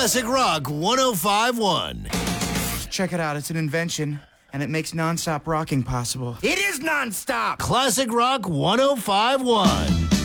Classic Rock 1051. Check it out. It's an invention, and it makes nonstop rocking possible. It is nonstop. Classic Rock 1051.